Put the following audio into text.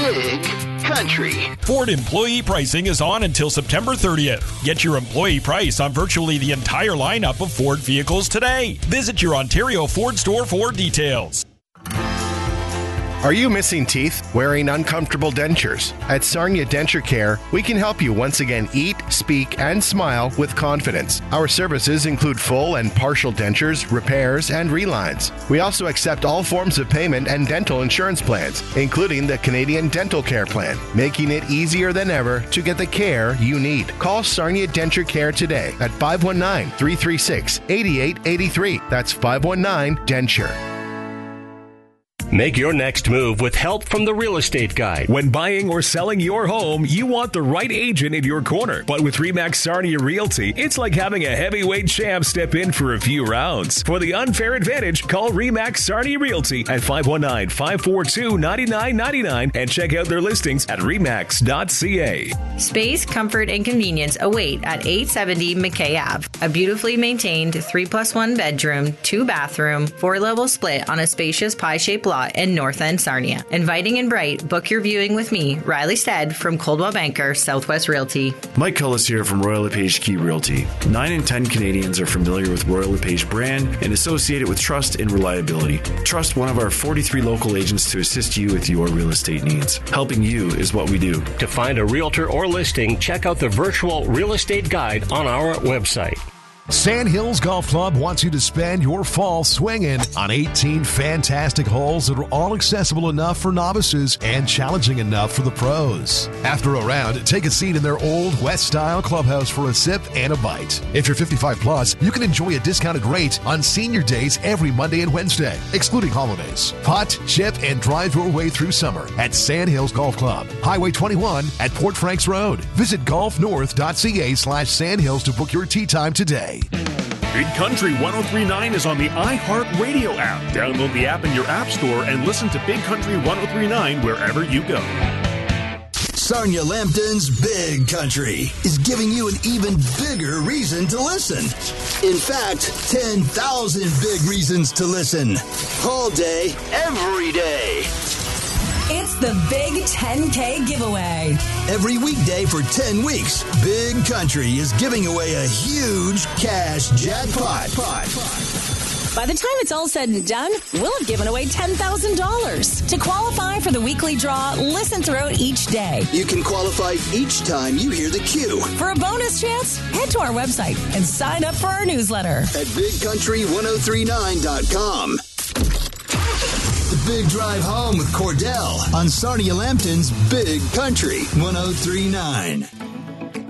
Big Country. Ford employee pricing is on until September 30th. Get your employee price on virtually the entire lineup of Ford vehicles today. Visit your Ontario Ford store for details. Are you missing teeth? Wearing uncomfortable dentures? At Sarnia Denture Care, we can help you once again eat, speak, and smile with confidence. Our services include full and partial dentures, repairs, and relines. We also accept all forms of payment and dental insurance plans, including the Canadian Dental Care Plan, making it easier than ever to get the care you need. Call Sarnia Denture Care today at 519-336-8883. That's 519-DENTURE. Make your next move with help from the Real Estate Guide. When buying or selling your home, you want the right agent in your corner. But with RE/MAX Sarnia Realty, it's like having a heavyweight champ step in for a few rounds. For the unfair advantage, call RE/MAX Sarnia Realty at 519-542-9999 and check out their listings at remax.ca. Space, comfort, and convenience await at 870 McKay Ave. A beautifully maintained 3+1 bedroom, 2-bathroom, 4-level split on a spacious pie-shaped lot in North End Sarnia. Inviting and bright, book your viewing with me, Riley Stead from Coldwell Banker Southwest Realty. Mike Cullis here from Royal LePage Key Realty. 9 in 10 Canadians are familiar with Royal LePage brand and associate it with trust and reliability. Trust one of our 43 local agents to assist you with your real estate needs. Helping you is what we do. To find a realtor or listing, check out the virtual Real Estate Guide on our website. Sandhills Golf Club wants you to spend your fall swinging on 18 fantastic holes that are all accessible enough for novices and challenging enough for the pros. After a round, take a seat in their old West-style clubhouse for a sip and a bite. If you're 55 plus, you can enjoy a discounted rate on senior days every Monday and Wednesday, excluding holidays. Putt, chip, and drive your way through summer at Sandhills Golf Club, Highway 21 at Port Franks Road. Visit golfnorth.ca/Sandhills to book your tee time today. Big Country 103.9 is on the iHeartRadio app. Download the app in your app store and listen to Big Country 103.9 wherever you go. Sarnia Lambton's Big Country is giving you an even bigger reason to listen. In fact, 10,000 big reasons to listen. All day, every day. It's the Big 10K giveaway. Every weekday for 10 weeks, Big Country is giving away a huge cash jackpot. By the time it's all said and done, we'll have given away $10,000. To qualify for the weekly draw, listen throughout each day. You can qualify each time you hear the cue. For a bonus chance, head to our website and sign up for our newsletter at bigcountry1039.com. The Big Drive Home with Cordell on Sarnia Lambton's Big Country 103.9.